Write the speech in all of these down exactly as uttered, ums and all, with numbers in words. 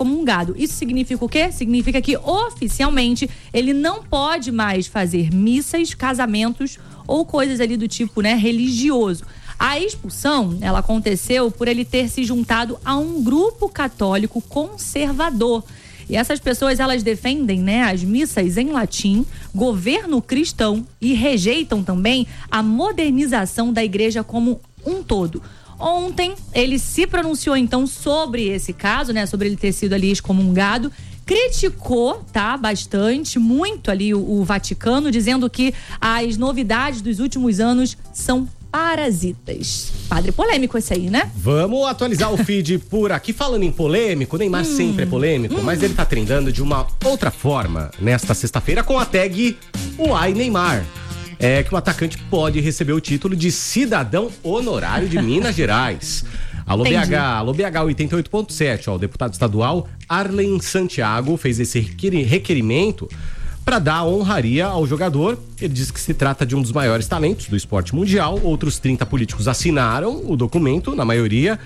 excomungado. Isso significa o quê? Significa que oficialmente ele não pode mais fazer missas, casamentos ou coisas ali do tipo, né, religioso. A expulsão, ela aconteceu por ele ter se juntado a um grupo católico conservador. E essas pessoas, elas defendem, né, as missas em latim, governo cristão e rejeitam também a modernização da igreja como um todo. Ontem, ele se pronunciou, então, sobre esse caso, né, sobre ele ter sido ali excomungado, criticou, tá, bastante, muito ali o, o Vaticano, dizendo que as novidades dos últimos anos são parasitas. Padre polêmico esse aí, né? Vamos atualizar o feed por aqui. Falando em polêmico, Neymar hum, sempre é polêmico, hum. mas ele tá trendando de uma outra forma nesta sexta-feira com a tag Uai Neymar. É que o atacante pode receber o título de cidadão honorário de Minas Gerais. Alô Entendi. B H, alô B H oitenta e oito ponto sete, ó, o deputado estadual Arlen Santiago fez esse requerimento para dar honraria ao jogador. Ele diz que se trata de um dos maiores talentos do esporte mundial. Outros trinta políticos assinaram o documento, na maioria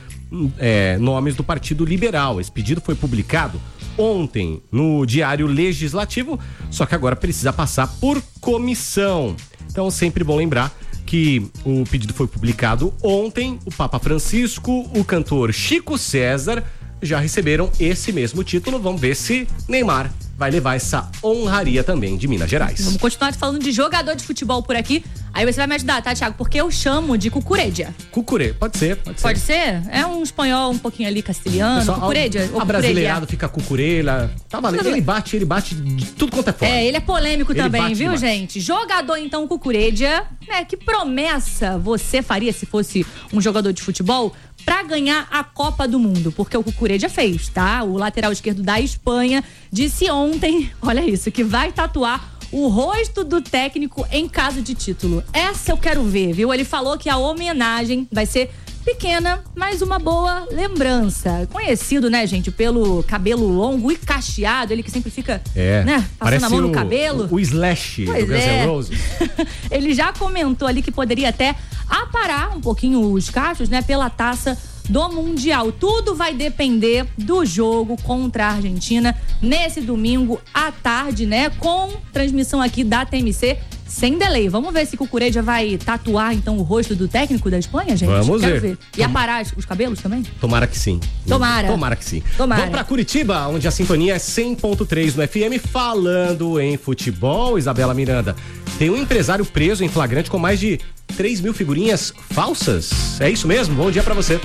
é, nomes do Partido Liberal. Esse pedido foi publicado ontem no Diário Legislativo, só que agora precisa passar por comissão. Então, sempre bom lembrar que o pedido foi publicado ontem. O Papa Francisco, o cantor Chico César já receberam esse mesmo título. Vamos ver se Neymar vai levar essa honraria também de Minas Gerais. Vamos continuar falando de jogador de futebol por aqui. Aí você vai me ajudar, tá, Thiago? Porque eu chamo de Cucuredia. Cucurê, pode ser, pode ser. Pode ser? É um espanhol um pouquinho ali castelhano. Pessoal, Cucuredia. A brasileirado fica Cucurela. Tá valendo. Ele bate, ele bate de tudo quanto é forma. É, ele é polêmico ele também, viu, demais. gente? Jogador, então, Cucuredia, né? Que promessa você faria se fosse um jogador de futebol pra ganhar a Copa do Mundo? Porque o Cucuredia fez, tá? O lateral esquerdo da Espanha disse ontem, olha isso, que vai tatuar o rosto do técnico em caso de título. Essa eu quero ver, viu? Ele falou que a homenagem vai ser pequena, mas uma boa lembrança. Conhecido, né, gente, pelo cabelo longo e cacheado, ele que sempre fica, é, né, passando a mão no cabelo. O, o Slash pois do Guns é. N' Roses. Ele já comentou ali que poderia até aparar um pouquinho os cachos, né, pela taça do Mundial. Tudo vai depender do jogo contra a Argentina nesse domingo à tarde, né? Com transmissão aqui da T M C sem delay. Vamos ver se Cucuredia vai tatuar então o rosto do técnico da Espanha, gente? Vamos Quero ver. ver. E aparar os cabelos também? Tomara que sim. Tomara. Tomara que sim. Tomara. Vamos pra Curitiba, onde a sintonia é cem ponto três no F M. Falando em futebol, Isabela Miranda, tem um empresário preso em flagrante com mais de três mil figurinhas falsas. É isso mesmo? Bom dia pra você.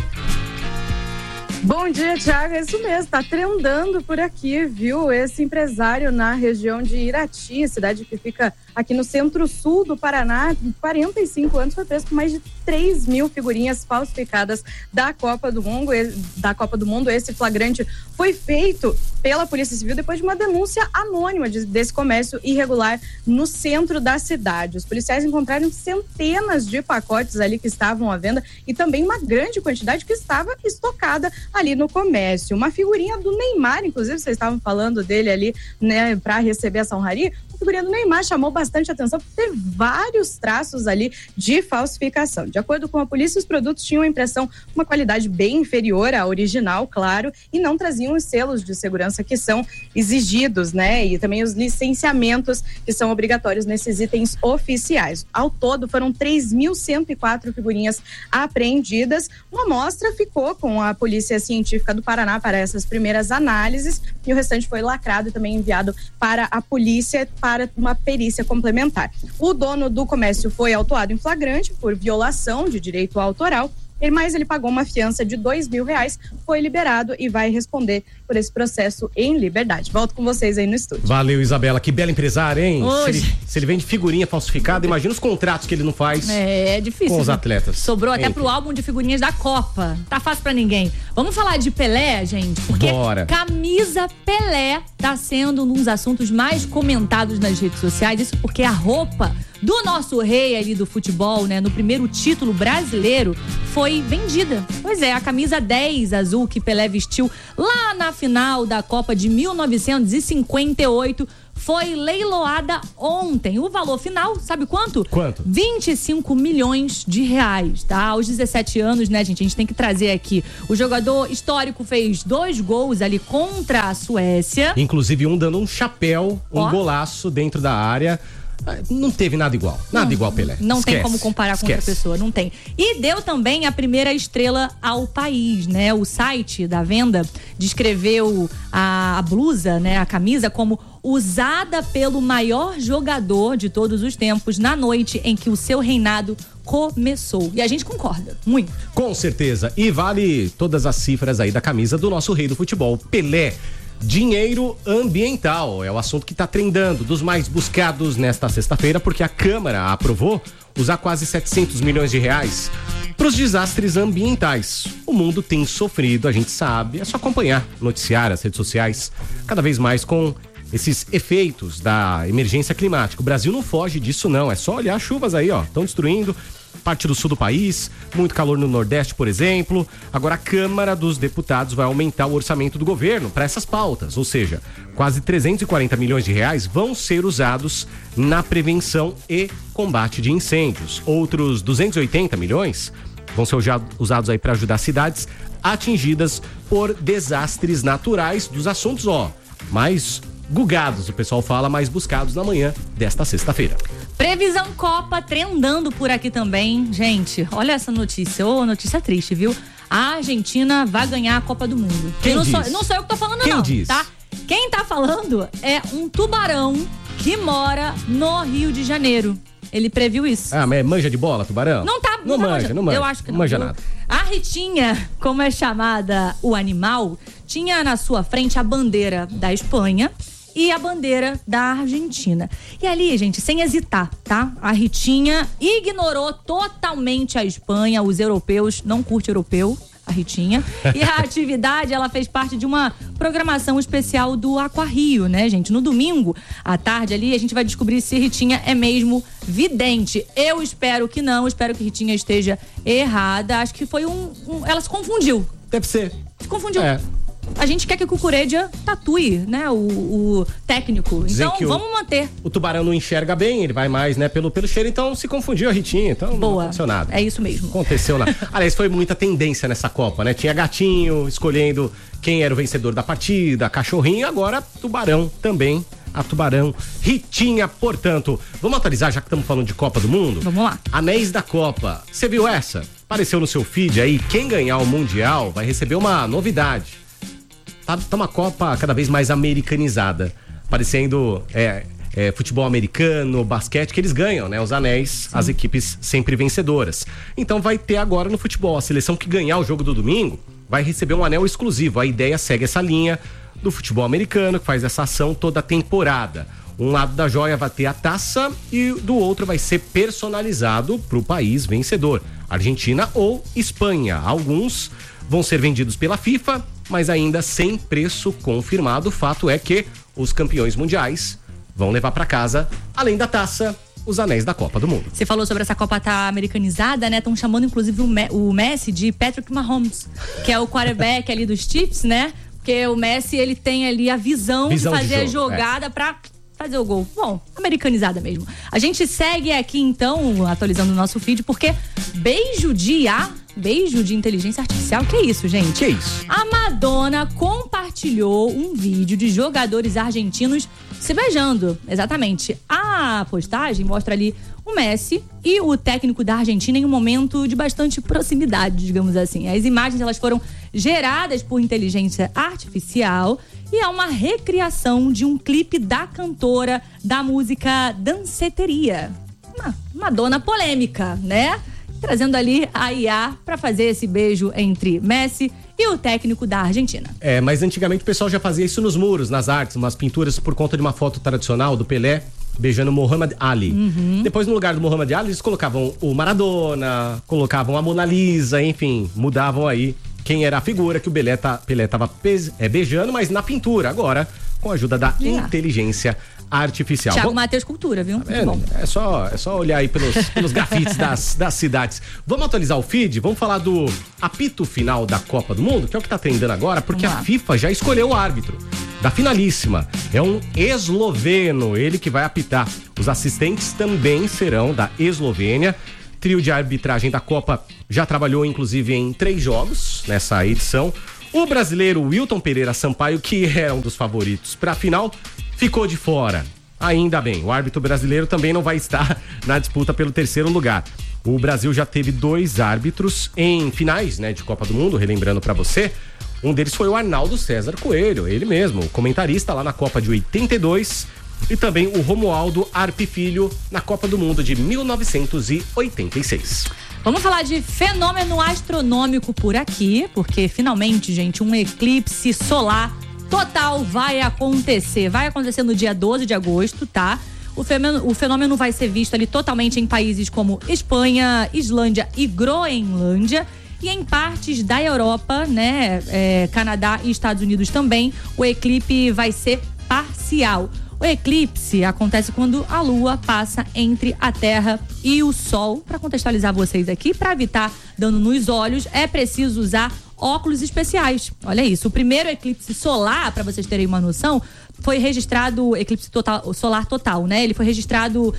Bom dia, Thiago. É isso mesmo, tá trendando por aqui, viu? Esse empresário na região de Irati, cidade que fica aqui no centro-sul do Paraná, quarenta e cinco anos, foi preso com mais de três mil figurinhas falsificadas da Copa do Mundo. Da Copa do Mundo, esse flagrante foi feito pela Polícia Civil depois de uma denúncia anônima de, desse comércio irregular no centro da cidade. Os policiais encontraram centenas de pacotes ali que estavam à venda e também uma grande quantidade que estava estocada ali no comércio. Uma figurinha do Neymar, inclusive, vocês estavam falando dele ali, né, para receber essa honraria. A figurinha do Neymar chamou bastante atenção por ter vários traços ali de falsificação. De acordo com a polícia, os produtos tinham impressão uma qualidade bem inferior à original, claro, e não traziam os selos de segurança que são exigidos, né? E também os licenciamentos que são obrigatórios nesses itens oficiais. Ao todo, foram três mil cento e quatro figurinhas apreendidas. Uma amostra ficou com a Polícia Científica do Paraná para essas primeiras análises e o restante foi lacrado e também enviado para a polícia para uma perícia complementar. O dono do comércio foi autuado em flagrante por violação de direito autoral, mas ele pagou uma fiança de dois mil reais, foi liberado e vai responder por esse processo em liberdade. Volto com vocês aí no estúdio. Valeu, Isabela. Que bela empresária, hein? Se ele, se ele vende figurinha falsificada, imagina os contratos que ele não faz. É, é difícil. Com os atletas. Sobrou até Enfim. pro álbum de figurinhas da Copa. Tá fácil pra ninguém. Vamos falar de Pelé, gente? Porque Bora. camisa Pelé tá sendo um dos assuntos mais comentados nas redes sociais. Isso porque a roupa do nosso rei ali do futebol, né, no primeiro título brasileiro, foi vendida. Pois é, a camisa dez azul que Pelé vestiu lá na final da Copa de mil novecentos e cinquenta e oito foi leiloada ontem. O valor final, sabe quanto? Quanto? vinte e cinco milhões de reais, tá? Aos dezessete anos, né, gente? A gente tem que trazer aqui. O jogador histórico fez dois gols ali contra a Suécia. Inclusive um dando um chapéu, um Ó. golaço dentro da área. Não teve nada igual. Nada não, igual Pelé. Não Esquece. tem como comparar com Esquece. outra pessoa, não tem. E deu também a primeira estrela ao país, né? O site da venda descreveu a, a blusa, né? A camisa como usada pelo maior jogador de todos os tempos na noite em que o seu reinado começou. E a gente concorda, muito. Com certeza. E vale todas as cifras aí da camisa do nosso rei do futebol, Pelé. Dinheiro ambiental é o assunto que está trendando, dos mais buscados nesta sexta-feira, porque a Câmara aprovou usar quase setecentos milhões de reais para os desastres ambientais. O mundo tem sofrido, a gente sabe, é só acompanhar, noticiar as redes sociais, cada vez mais com esses efeitos da emergência climática. O Brasil não foge disso não, é só olhar as chuvas aí, ó, estão destruindo parte do sul do país, muito calor no Nordeste, por exemplo. Agora a Câmara dos Deputados vai aumentar o orçamento do governo para essas pautas, ou seja, quase trezentos e quarenta milhões de reais vão ser usados na prevenção e combate de incêndios. Outros duzentos e oitenta milhões vão ser usados aí para ajudar cidades atingidas por desastres naturais, dos assuntos, ó, mais gugados, o pessoal fala, mais buscados na manhã desta sexta-feira. Previsão Copa trendando por aqui também. Gente, olha essa notícia. Ô, notícia triste, viu? A Argentina vai ganhar a Copa do Mundo. Quem não, diz? sou, não sou eu que tô falando, Quem não, diz? tá? Quem tá falando é um tubarão que mora no Rio de Janeiro. Ele previu isso. Ah, mas manja de bola, tubarão? Não tá. Não, tá manja, não manja. Eu acho que não. Não manja viu? nada. A Ritinha, como é chamada o animal, tinha na sua frente a bandeira da Espanha e a bandeira da Argentina. E ali, gente, sem hesitar, tá? A Ritinha ignorou totalmente a Espanha, os europeus, não curte europeu, a Ritinha. E a atividade, ela fez parte de uma programação especial do Aquarrio, né, gente? No domingo, à tarde ali, a gente vai descobrir se Ritinha é mesmo vidente. Eu espero que não, espero que Ritinha esteja errada. Acho que foi um... um ela se confundiu. Deve ser. Se confundiu. É. A gente quer que o Cucuredia tatue, né, o, o técnico. Dizem Então, que o- vamos manter. O tubarão não enxerga bem, ele vai mais, né, pelo, pelo cheiro, então se confundiu a Ritinha, então não Boa. aconteceu nada. É isso mesmo. Aconteceu nada. Aliás, foi muita tendência nessa Copa, né? Tinha gatinho escolhendo quem era o vencedor da partida, cachorrinho, agora tubarão também. A tubarão Ritinha, portanto. Vamos atualizar, já que estamos falando de Copa do Mundo? Vamos lá. Anéis da Copa. Você viu essa? Apareceu no seu feed aí. Quem ganhar o Mundial vai receber uma novidade. Tá, tá uma Copa cada vez mais americanizada. Parecendo é, é, futebol americano, basquete, que eles ganham, né? Os anéis, as equipes sempre vencedoras. Então vai ter agora no futebol. A seleção que ganhar o jogo do domingo vai receber um anel exclusivo. A ideia segue essa linha do futebol americano, que faz essa ação toda a temporada. Um lado da joia vai ter a taça e do outro vai ser personalizado para o país vencedor, Argentina ou Espanha. Alguns vão ser vendidos pela FIFA, mas ainda sem preço confirmado. O fato é que os campeões mundiais vão levar para casa, além da taça, os anéis da Copa do Mundo. Você falou sobre essa Copa tá americanizada, né? Estão chamando, inclusive, o, Me- o Messi de Patrick Mahomes, que é o quarterback ali dos Chiefs, né? Porque o Messi, ele tem ali a visão, Visão de de fazer a jogo, jogada pra fazer o gol. Bom, americanizada mesmo. A gente segue aqui, então, atualizando o nosso feed, porque beijo de I A, beijo de inteligência artificial, que é isso, gente? Que isso? A Madonna compartilhou um vídeo de jogadores argentinos se beijando. Exatamente. A postagem mostra ali o Messi e o técnico da Argentina em um momento de bastante proximidade, digamos assim. As imagens, elas foram geradas por inteligência artificial e é uma recriação de um clipe da cantora da música Danceteria. Uma Madonna polêmica, né? Trazendo ali a I A para fazer esse beijo entre Messi e o técnico da Argentina. É, mas antigamente o pessoal já fazia isso nos muros, nas artes, umas pinturas por conta de uma foto tradicional do Pelé beijando Muhammad Ali. Uhum. Depois, no lugar do Muhammad Ali, eles colocavam o Maradona, colocavam a Mona Lisa, enfim, mudavam aí quem era a figura que o Pelé, tá, Pelé tava pes- é, beijando, mas na pintura. Agora, com a ajuda da Yeah. inteligência artificial. Thiago Bom, Matheus Cultura, viu? é, Muito bom. é, só, é só olhar aí pelos, pelos grafites das, das cidades. Vamos atualizar o feed? Vamos falar do apito final da Copa do Mundo, que é o que tá trendando agora, porque Vamos lá. a FIFA já escolheu o árbitro da finalíssima. É um esloveno, ele que vai apitar. Os assistentes também serão da Eslovênia. Trio de arbitragem da Copa já trabalhou, inclusive, em três jogos nessa edição. O brasileiro Wilton Pereira Sampaio, que era um dos favoritos para a final, ficou de fora. Ainda bem, o árbitro brasileiro também não vai estar na disputa pelo terceiro lugar. O Brasil já teve dois árbitros em finais, né, de Copa do Mundo, relembrando para você. Um deles foi o Arnaldo César Coelho, ele mesmo, comentarista lá na Copa de oitenta e dois, e também o Romualdo Arpe Filho na Copa do Mundo de mil novecentos e oitenta e seis. Vamos falar de fenômeno astronômico por aqui, porque finalmente, gente, um eclipse solar total vai acontecer. Vai acontecer no dia doze de agosto, tá? O fenômeno, o fenômeno vai ser visto ali totalmente em países como Espanha, Islândia e Groenlândia. E em partes da Europa, né, é, Canadá e Estados Unidos também, o eclipse vai ser parcial. O eclipse acontece quando a Lua passa entre a Terra e o Sol. Para contextualizar vocês aqui, para evitar dano nos olhos, é preciso usar óculos especiais. Olha isso, o primeiro eclipse solar, para vocês terem uma noção, foi registrado, eclipse total, solar total, né? Ele foi registrado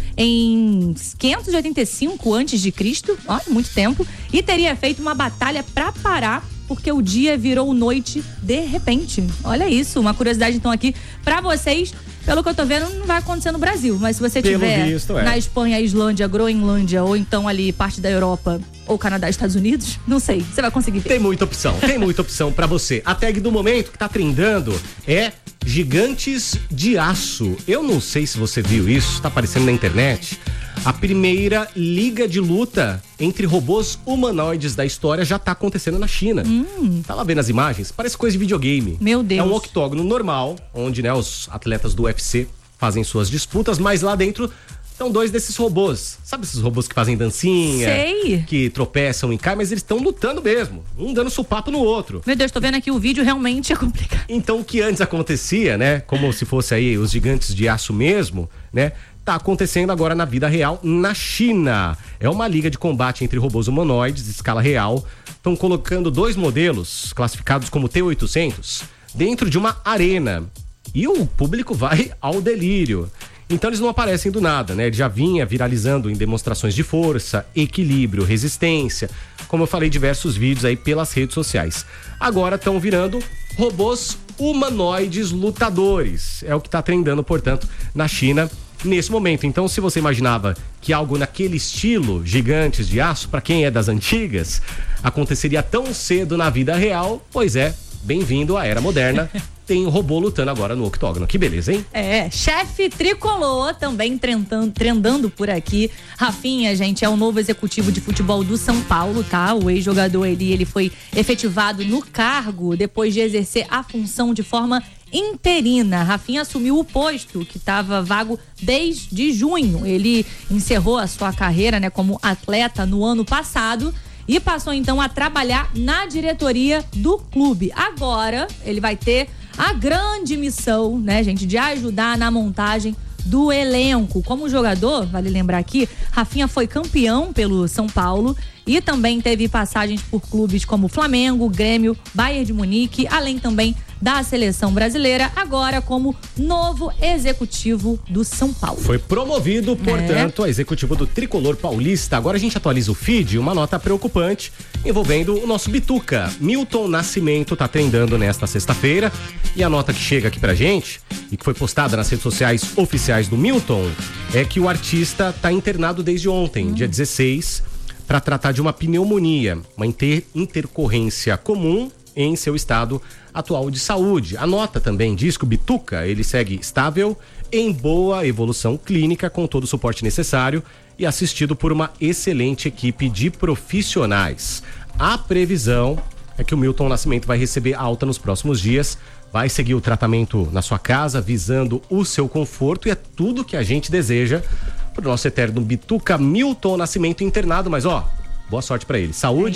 em quinhentos e oitenta e cinco antes de Cristo, ó, muito tempo, e teria feito uma batalha para parar, porque o dia virou noite de repente. Olha isso, uma curiosidade então aqui para vocês. Pelo que eu tô vendo, não vai acontecer no Brasil, mas se você Pelo tiver visto, é. na Espanha, Islândia, Groenlândia, ou então ali parte da Europa, ou Canadá, Estados Unidos, não sei, você vai conseguir ver. Tem muita opção, tem muita opção pra você. A tag do momento que tá trendando é Gigantes de Aço. Eu não sei se você viu isso, tá aparecendo na internet. A primeira liga de luta entre robôs humanoides da história já tá acontecendo na China. Hum. Tava vendo as imagens? Parece coisa de videogame. Meu Deus. É um octógono normal, onde, né, os atletas do U F C fazem suas disputas, mas lá dentro estão dois desses robôs. Sabe esses robôs que fazem dancinha? Sei. Que tropeçam e caem, mas eles estão lutando mesmo. Um dando supapo no outro. Meu Deus, tô vendo aqui o vídeo, realmente é complicado. Então, o que antes acontecia, né? Como se fosse aí os gigantes de aço mesmo, né? Tá acontecendo agora na vida real na China. É uma liga de combate entre robôs humanoides de escala real. Estão colocando dois modelos, classificados como T oitocentos, dentro de uma arena. E o público vai ao delírio. Então eles não aparecem do nada, né? Ele já vinha viralizando em demonstrações de força, equilíbrio, resistência. Como eu falei, diversos vídeos aí pelas redes sociais. Agora estão virando robôs humanoides lutadores. É o que está trendando, portanto, na China nesse momento. Então, se você imaginava que algo naquele estilo, Gigantes de Aço, para quem é das antigas, aconteceria tão cedo na vida real, pois é, bem-vindo à era moderna. Tem um robô lutando agora no octógono. Que beleza, hein? É, chefe tricolor também trendando, trendando por aqui. Rafinha, gente, é o novo executivo de futebol do São Paulo, tá? O ex-jogador ele, ele foi efetivado no cargo depois de exercer a função de forma interina. Rafinha assumiu o posto que estava vago desde junho. Ele encerrou a sua carreira, né, como atleta no ano passado e passou então a trabalhar na diretoria do clube. Agora ele vai ter a grande missão, né, gente, de ajudar na montagem do elenco. Como jogador, vale lembrar aqui, Rafinha foi campeão pelo São Paulo e também teve passagens por clubes como Flamengo, Grêmio, Bayern de Munique, além também da seleção brasileira, agora como novo executivo do São Paulo. Foi promovido, portanto, é. a executivo do Tricolor Paulista. Agora a gente atualiza o feed, uma nota preocupante envolvendo o nosso Bituca. Milton Nascimento tá trendando nesta sexta-feira e a nota que chega aqui pra gente e que foi postada nas redes sociais oficiais do Milton é que o artista tá internado desde ontem, hum. dia dezesseis, para tratar de uma pneumonia, uma inter- intercorrência comum em seu estado atual de saúde. A nota também diz que o Bituca, ele segue estável, em boa evolução clínica, com todo o suporte necessário e assistido por uma excelente equipe de profissionais. A previsão é que o Milton Nascimento vai receber alta nos próximos dias, vai seguir o tratamento na sua casa, visando o seu conforto, e é tudo que a gente deseja pro nosso eterno Bituca Milton Nascimento internado, mas ó, boa sorte pra ele. Saúde,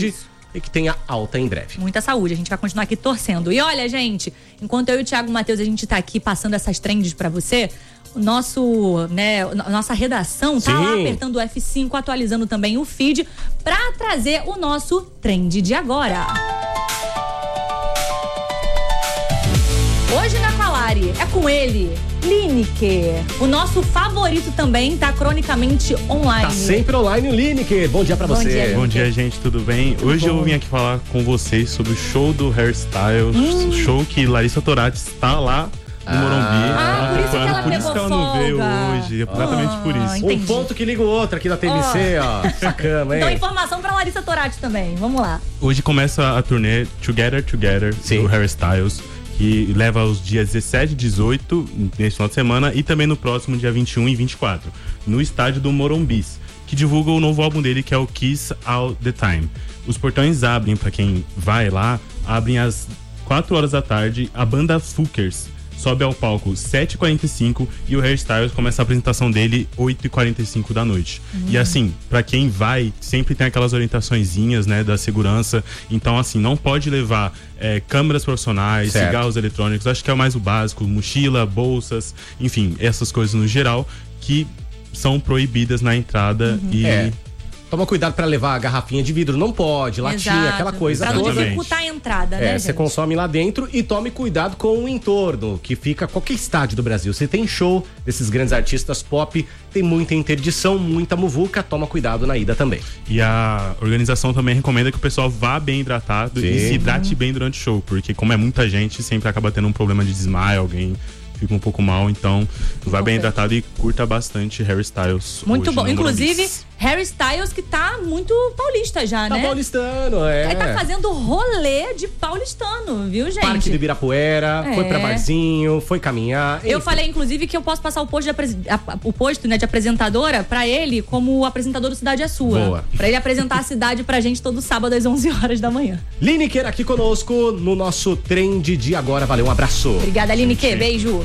e que tenha alta em breve. Muita saúde, a gente vai continuar aqui torcendo. E olha, gente, enquanto eu e o Thiago Matheus a gente tá aqui passando essas trends pra você, o nosso, né, a nossa redação tá Sim. lá apertando o F cinco, atualizando também o feed pra trazer o nosso trend de agora. Hoje na Qualari é com ele, Lineker. O nosso favorito também tá cronicamente online. Tá sempre online o Lineker. Bom dia pra Bom você. dia, Bom dia, gente, tudo bem? Tudo Hoje bom. eu vim aqui falar com vocês sobre o show do Hairstyles, Hum. show que Larissa Torati está lá no Morumbi. Ah, por isso que ela por isso pegou que ela não veio folga. hoje, exatamente por Ah, isso. entendi. Um ponto que liga o outro aqui da T M C, ó. Sacama, hein? Então, informação pra Larissa Torati também. Vamos lá. Hoje começa a turnê Together Together Sim. do Hairstyles, que leva os dias dezessete e dezoito nesse final de semana e também no próximo dia vinte e um e vinte e quatro, no estádio do Morumbi, que divulga o novo álbum dele, que é o Kiss All The Time. Os portões abrem, pra quem vai lá, abrem às quatro horas da tarde. A banda Fookers sobe ao palco sete e quarenta e cinco e o Hairstyles começa a apresentação dele oito e quarenta e cinco da noite. Hum. E assim, pra quem vai, sempre tem aquelas orientaçõezinhas, né, da segurança. Então assim, não pode levar é, câmeras profissionais, Certo. cigarros eletrônicos, acho que é o mais o básico, mochila, bolsas, enfim, essas coisas no geral que são proibidas na entrada. E É. Toma cuidado pra levar a garrafinha de vidro, não pode, latinha, Exato. aquela coisa Pra não toda. Exatamente. dificultar a entrada, né, É, gente? você consome lá dentro e tome cuidado com o entorno, que fica qualquer estádio do Brasil. Se tem show desses grandes artistas pop, tem muita interdição, muita muvuca, toma cuidado na ida também. E a organização também recomenda que o pessoal vá bem hidratado Sim. e se hidrate bem durante o show, porque como é muita gente, sempre acaba tendo um problema de desmaio, alguém fica um pouco mal, então vá bem hidratado e curta bastante Harry Styles. Muito hoje bom. no Inclusive, Morumbi. Harry Styles, que tá muito paulista já, Tá né? paulistano, é. Ele tá fazendo rolê de paulistano, viu, gente? Parque do Ibirapuera, É. foi pra barzinho, foi caminhar. Eu enfim. falei, inclusive, que eu posso passar o posto de, apres- a- o posto, né, de apresentadora pra ele como apresentador do Cidade é Sua. Boa. Pra ele apresentar a cidade pra gente todo sábado às onze horas da manhã. Lineker aqui conosco no nosso trend de agora. Valeu, um abraço. Obrigada, Aline Q. Beijo.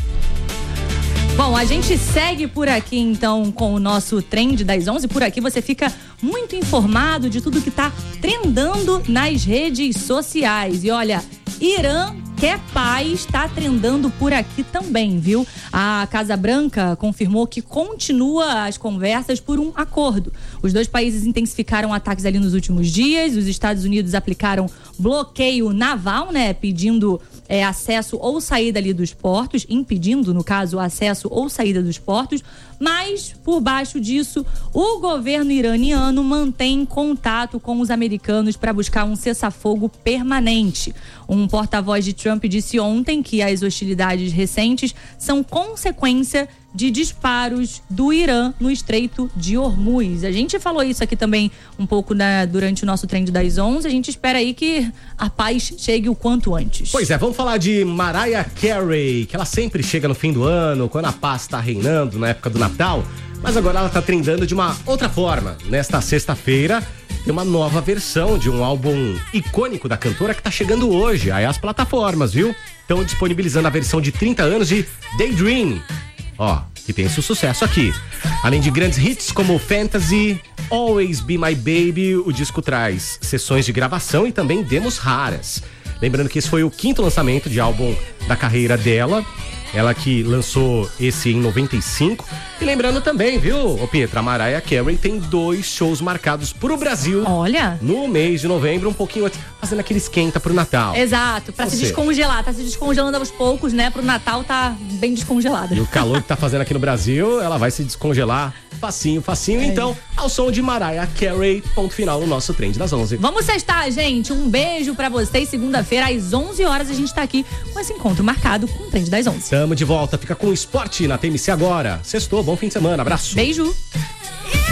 Bom, a gente segue por aqui então com o nosso trend das onze. Por aqui você fica muito informado de tudo que tá trendando nas redes sociais. E olha, Irã quer paz, tá trendando por aqui também, viu? A Casa Branca confirmou que continua as conversas por um acordo. Os dois países intensificaram ataques ali nos últimos dias. Os Estados Unidos aplicaram bloqueio naval, né? Pedindo é, acesso ou saída ali dos portos, impedindo, no caso, o acesso ou saída dos portos. Mas, por baixo disso, o governo iraniano mantém contato com os americanos para buscar um cessar-fogo permanente. Um porta-voz de Trump disse ontem que as hostilidades recentes são consequência de disparos do Irã no Estreito de Hormuz. A gente falou isso aqui também um pouco na, durante o nosso trend das onze. A gente espera aí que a paz chegue o quanto antes. Pois é, vamos falar de Mariah Carey, que ela sempre chega no fim do ano, quando a paz tá reinando, na época do Natal. Mas agora ela tá trendando de uma outra forma. Nesta sexta-feira, tem uma nova versão de um álbum icônico da cantora que tá chegando hoje. Aí as plataformas, viu? Estão disponibilizando a versão de trinta anos de Daydream. Ó, que tem esse sucesso aqui. Além de grandes hits como Fantasy, Always Be My Baby, o disco traz sessões de gravação e também demos raras. Lembrando que esse foi o quinto lançamento de álbum da carreira dela. Ela que lançou esse em noventa e cinco. E lembrando também, viu, ô Pietra, a Mariah Carey tem dois shows marcados pro Brasil. Olha. No mês de novembro, um pouquinho antes, fazendo aquele esquenta pro Natal. Exato, pra se Você. descongelar. Tá se descongelando aos poucos, né? Pro Natal tá bem descongelada. E o calor que tá fazendo aqui no Brasil, ela vai se descongelar facinho, facinho. É. Então, ao som de Mariah Carey, ponto final no nosso trend das onze. Vamos sextar, gente. Um beijo pra vocês. Segunda-feira, às onze horas, a gente tá aqui com esse encontro marcado com o trend das onze. Tamo de volta, fica com o esporte na T M C agora. Sextou, bom fim de semana, abraço. Beijo.